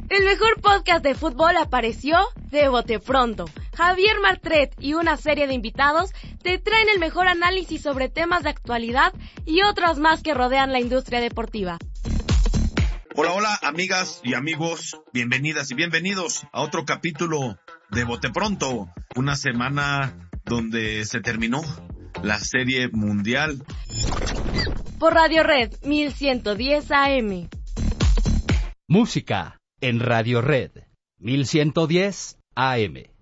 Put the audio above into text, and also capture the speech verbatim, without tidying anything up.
El mejor podcast de fútbol apareció de bote pronto. Javier Martret y una serie de invitados te traen el mejor análisis sobre temas de actualidad y otros más que rodean la industria deportiva. Hola, hola, amigas y amigos, bienvenidas y bienvenidos a otro capítulo de Bote Pronto, una semana donde se terminó la serie mundial. Por Radio Red mil ciento diez A M. Música en Radio Red mil ciento diez A M.